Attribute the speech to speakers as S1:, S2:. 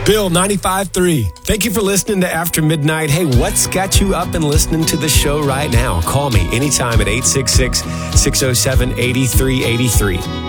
S1: Bill 95.3. Thank you for listening to After Midnight. Hey, what's got you up and listening to the show right now? Call me anytime at 866-607-8383.